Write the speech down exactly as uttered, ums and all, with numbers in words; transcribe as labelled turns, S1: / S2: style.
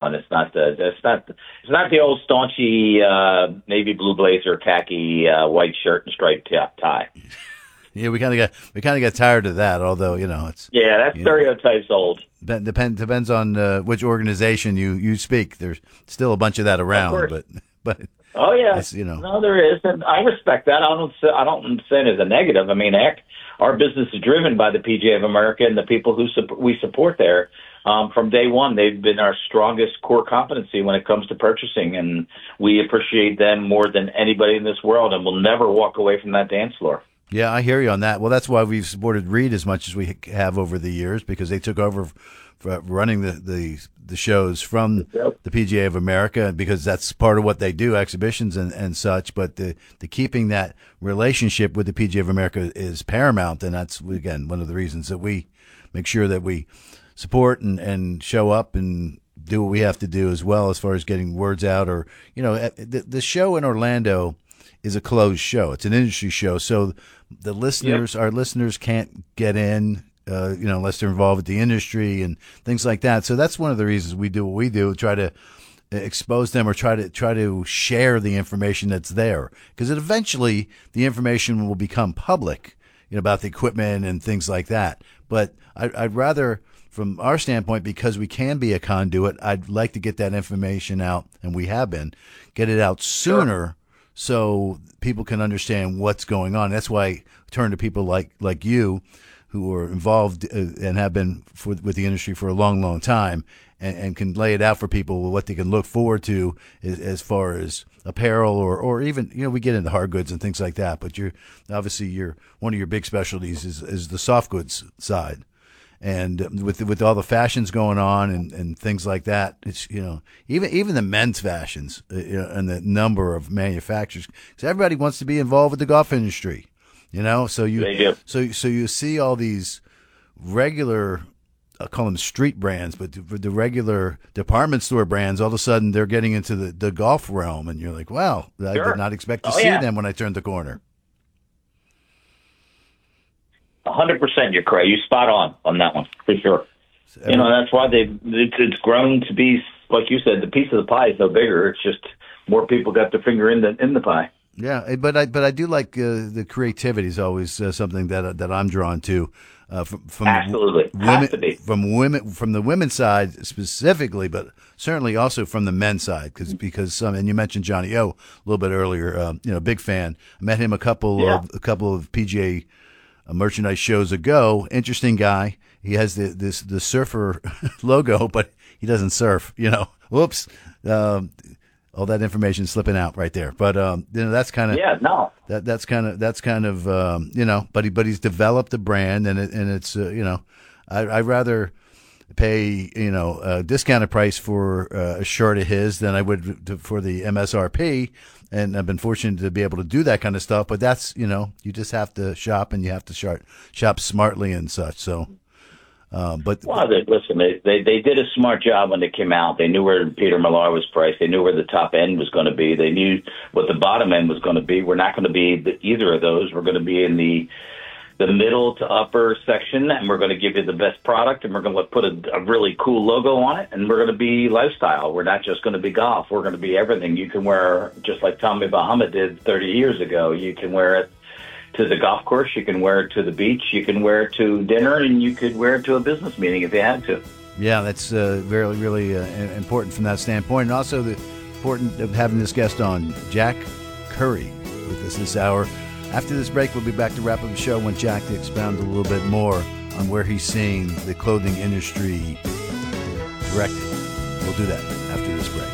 S1: one. It's not the it's not it's not the old staunchy uh, navy blue blazer, khaki uh, white shirt and striped tie.
S2: Yeah, we kind of got we kind of got tired of that. Although you know it's
S1: yeah, that stereotype's know, old.
S2: Depend depends on uh, which organization you, you speak. There's still a bunch of that around, but but
S1: oh yeah,
S2: you know,
S1: no, there is, and I respect that. I don't say, I don't say it as a negative. I mean, heck, our business is driven by the P G A of America and the people who su- we support there. Um, from day one, they've been our strongest core competency when it comes to purchasing, and we appreciate them more than anybody in this world, and we'll never walk away from that dance floor.
S2: Yeah, I hear you on that. Well, that's why we've supported Reed as much as we have over the years, because they took over for running the, the, the shows from
S1: yep.
S2: the P G A of America, because that's part of what they do, exhibitions and, and such. But the, the keeping that relationship with the P G A of America is paramount, and that's, again, one of the reasons that we make sure that we support and, and show up and do what we have to do as well, as far as getting words out. Or, you know, the, the show in Orlando is a closed show. It's an industry show, so the listeners, yep. our listeners can't get in, uh, you know, unless they're involved with the industry and things like that. So that's one of the reasons we do what we do, try to expose them or try to try to share the information that's there, because eventually the information will become public, you know, about the equipment and things like that. But I, I'd rather, from our standpoint, because we can be a conduit, I'd like to get that information out, and we have been, get it out sooner. Sure. So people can understand what's going on. That's why I turn to people like, like you, who are involved and have been for, with the industry for a long, long time, and, and can lay it out for people what they can look forward to as, as far as apparel or, or even, you know, we get into hard goods and things like that. But you're obviously you're one of your big specialties is, is the soft goods side. And with with all the fashions going on and, and things like that, it's, you know, even even the men's fashions, uh, you know, and the number of manufacturers, because everybody wants to be involved with the golf industry, you know. So you
S1: they do.
S2: so so you see all these regular, I call them street brands, but the, the regular department store brands, all of a sudden they're getting into the, the golf realm, and you're like, wow, I
S1: sure.
S2: did not expect to
S1: oh,
S2: see
S1: yeah.
S2: them when I turned the corner.
S1: A hundred percent, you're correct. You're spot on on that one for sure. So, you know, that's why they it's grown to be, like you said, the piece of the pie is no bigger. It's just more people got their finger in the in the pie.
S2: Yeah, but I but I do like uh, the creativity is always uh, something that that I'm drawn to. Uh, from, from
S1: Absolutely,
S2: women,
S1: has to be.
S2: from women from the women's side specifically, but certainly also from the men's side, because because some, and you mentioned Johnny O a little bit earlier. Uh, you know, big fan. I met him a couple
S1: yeah.
S2: of a couple of P G A merchandise shows ago. Interesting guy. He has the this the surfer logo, but he doesn't surf. You know, whoops. Um, all that information slipping out right there. But um, you know, that's kind of
S1: yeah, no.
S2: That that's kind of that's kind of um, you know. But he but he's developed a brand, and it, and it's uh, you know, I I'd rather pay you know a discounted price for uh, a shirt of his than I would to, for the M S R P. And I've been fortunate to be able to do that kind of stuff. But that's, you know, you just have to shop, and you have to shop, shop smartly and such. So, um, but
S1: well, they, listen, they, they they did a smart job when they came out. They knew where Peter Millar was priced. They knew where the top end was going to be. They knew what the bottom end was going to be. We're not going to be the, either of those. We're going to be in the the middle to upper section, and we're going to give you the best product, and we're going to put a, a really cool logo on it, and we're going to be lifestyle. We're not just going to be golf. We're going to be everything. You can wear, just like Tommy Bahama did thirty years ago. You can wear it to the golf course. You can wear it to the beach. You can wear it to dinner, and you could wear it to a business meeting if you had to.
S2: Yeah, that's uh, really, really uh, important from that standpoint. And also the important of having this guest on, Jack Curry, with us this hour. After this break, we'll be back to wrap up the show when Jack to expound a little bit more on where he's seeing the clothing industry directed. We'll do that after this break.